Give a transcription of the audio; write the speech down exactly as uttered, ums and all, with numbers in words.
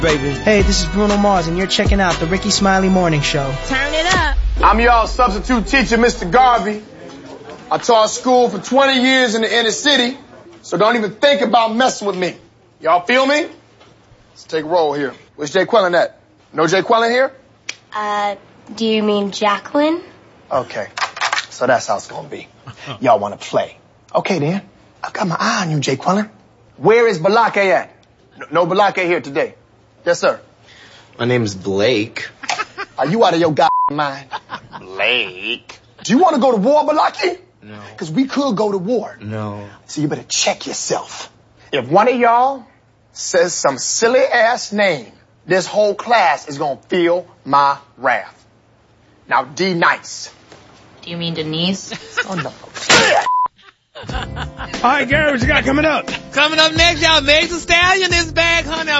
Baby. Hey, this is Bruno Mars, and you're checking out the Ricky Smiley Morning Show. Turn it up. I'm y'all substitute teacher, Mister Garvey. I taught school for twenty years in the inner city, so don't even think about messing with me. Y'all feel me? Let's take a roll here. Where's Jay Quellen at? No Jay Quellen here? Uh, do you mean Jacqueline? Okay, so that's how it's gonna be. Y'all wanna play. Okay then, I've got my eye on you, Jay Quellen. Where is Balake at? No, no Balake here today. Yes, sir. My name's Blake. Are you out of your goddamn mind? Blake? Do you want to go to war, Balake? No. Because we could go to war. No. So you better check yourself. If one of y'all says some silly ass name, this whole class is gonna feel my wrath. Now, D nice. Do you mean Denise? Oh, no. All right, Gary, what you got coming up? Coming up next, y'all, Meg Thee Stallion is back, honey. I'm